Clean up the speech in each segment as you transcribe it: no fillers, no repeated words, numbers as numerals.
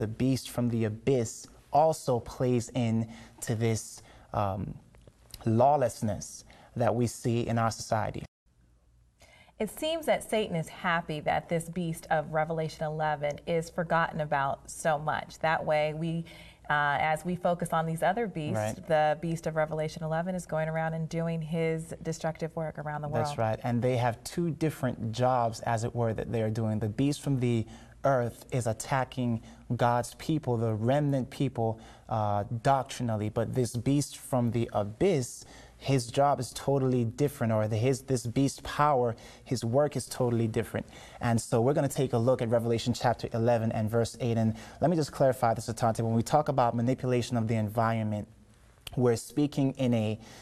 the beast from the abyss also plays into this lawlessness that we see in our society. It seems that Satan is happy that this beast of Revelation 11 is forgotten about so much. That way, as we focus on these other beasts, right, the beast of Revelation 11 is going around and doing his destructive work around the world. That's right. And they have two different jobs, as it were, that they are doing. The beast from the earth is attacking God's people, the remnant people, doctrinally. But this beast from the abyss, his job is totally different, or this beast's power, his work is totally different. And so we're going to take a look at Revelation chapter 11 and verse 8. And let me just clarify this, Atante. When we talk about manipulation of the environment, we're speaking in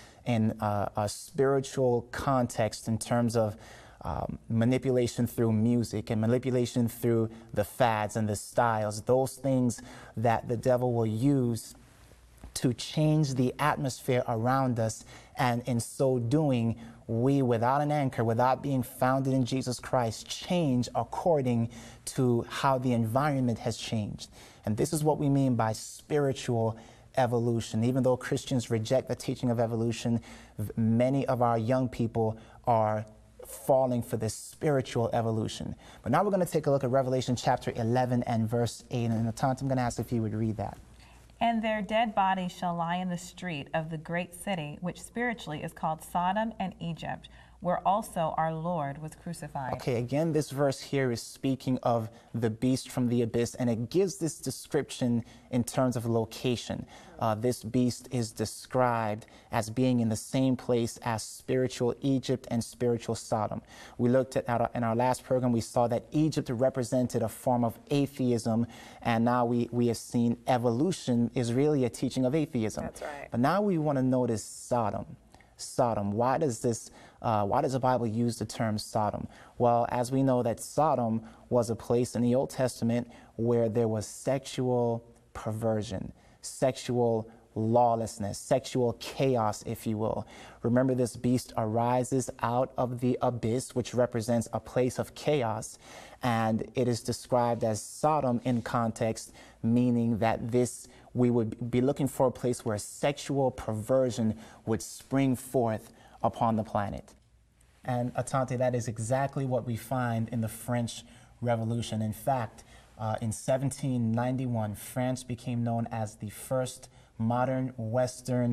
a spiritual context in terms of manipulation through music and manipulation through the fads and the styles, those things that the devil will use to change the atmosphere around us. And in so doing, we, without an anchor, without being founded in Jesus Christ, change according to how the environment has changed. And this is what we mean by spiritual evolution. Even though Christians reject the teaching of evolution, many of our young people are falling for this spiritual evolution. But now we're going to take a look at Revelation chapter 11 and verse 8. And Atante, I'm going to ask if you would read that. And their dead bodies shall lie in the street of the great city, which spiritually is called Sodom and Egypt, where also our Lord was crucified. Okay, again, this verse here is speaking of the beast from the abyss, and it gives this description in terms of location. This beast is described as being in the same place as spiritual Egypt and spiritual Sodom. We looked at in our last program, we saw that Egypt represented a form of atheism, and now we have seen evolution is really a teaching of atheism. That's right. But now we want to notice Sodom. Sodom. Why does the Bible use the term Sodom? Well, as we know that Sodom was a place in the Old Testament where there was sexual perversion, sexual lawlessness, sexual chaos, if you will. Remember, this beast arises out of the abyss, which represents a place of chaos, and it is described as Sodom in context, meaning that we would be looking for a place where sexual perversion would spring forth upon the planet. And Atante, that is exactly what we find in the French Revolution. In fact, in 1791, France became known as the first modern Western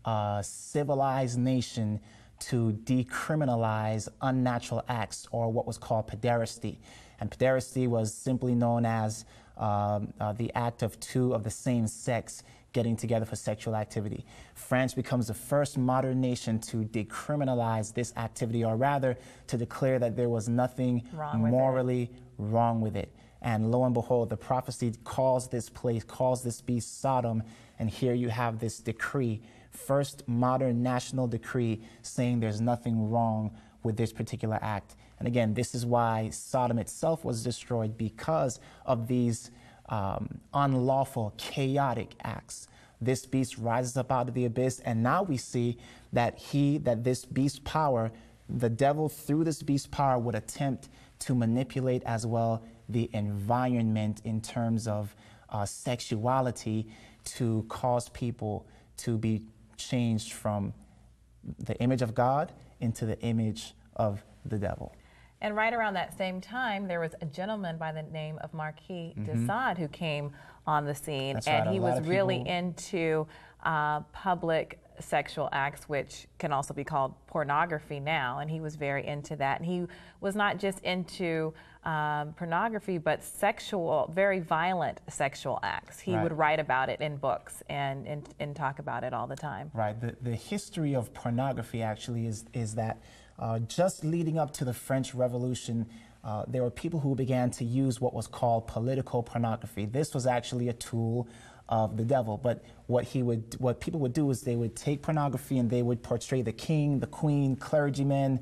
civilized nation to decriminalize unnatural acts, or what was called pederasty. And pederasty was simply known as the act of two of the same sex getting together for sexual activity. France becomes the first modern nation to decriminalize this activity, or rather to declare that there was nothing morally wrong with it. And lo and behold, the prophecy calls this beast Sodom, and here you have this decree, first modern national decree, saying there's nothing wrong with this particular act. And again, this is why Sodom itself was destroyed, because of these unlawful, chaotic acts. This beast rises up out of the abyss, and now we see that this beast's power, the devil through this beast's power would attempt to manipulate as well the environment in terms of sexuality, to cause people to be changed from the image of God into the image of the devil. And right around that same time, there was a gentleman by the name of Marquis de Sade who came on the scene. That's and right. He was really into public sexual acts, which can also be called pornography now, and he was very into that. And he was not just into pornography, but very violent sexual acts. He would write about it in books and talk about it all the time. Right. The history of pornography actually is that just leading up to the French Revolution, there were people who began to use what was called political pornography. This was actually a tool of the devil. But what people would do is they would take pornography and they would portray the king, the queen, clergymen,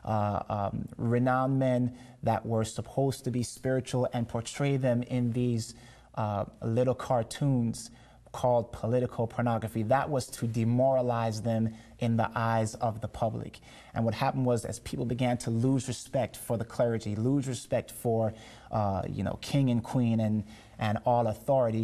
renowned men that were supposed to be spiritual, and portray them in these little cartoons called political pornography. That was to demoralize them in the eyes of the public. And what happened was, as people began to lose respect for the clergy, lose respect for king and queen, and all authority